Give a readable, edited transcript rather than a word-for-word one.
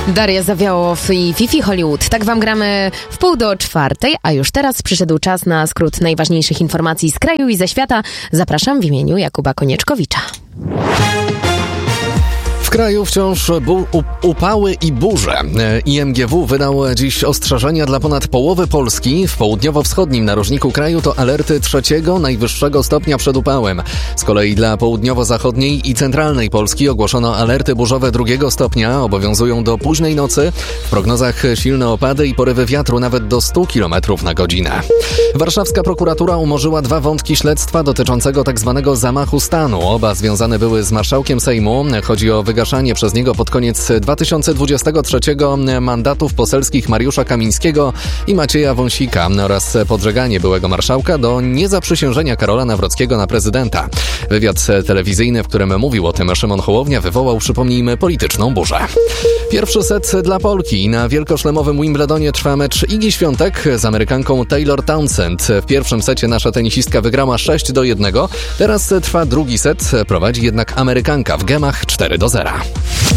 Daria Zawiałow i Fifi Hollywood. Tak wam gramy w 3:30, a już teraz przyszedł czas na skrót najważniejszych informacji z kraju i ze świata. Zapraszam w imieniu Jakuba Konieczkowicza. W kraju wciąż upały i burze. IMGW wydał dziś ostrzeżenia dla ponad połowy Polski. W południowo-wschodnim narożniku kraju to alerty 3. najwyższego stopnia przed upałem. Z kolei dla południowo-zachodniej i centralnej Polski ogłoszono alerty burzowe 2. stopnia. Obowiązują do późnej nocy. W prognozach silne opady i porywy wiatru nawet do 100 km na godzinę. Warszawska prokuratura umorzyła 2 wątki śledztwa dotyczącego tzw. zamachu stanu. Oba związane były z marszałkiem Sejmu. Chodzi o wygaszanie przez niego pod koniec 2023 mandatów poselskich Mariusza Kamińskiego i Macieja Wąsika oraz podżeganie byłego marszałka do niezaprzysiężenia Karola Nawrockiego na prezydenta. Wywiad telewizyjny, w którym mówił o tym Szymon Hołownia, wywołał, przypomnijmy, polityczną burzę. Pierwszy set dla Polki. Na wielkoszlemowym Wimbledonie trwa mecz Igi Świątek z Amerykanką Taylor Townsend. W pierwszym secie nasza tenisistka wygrała 6-1. Teraz trwa drugi set, prowadzi jednak Amerykanka w gemach 4-0.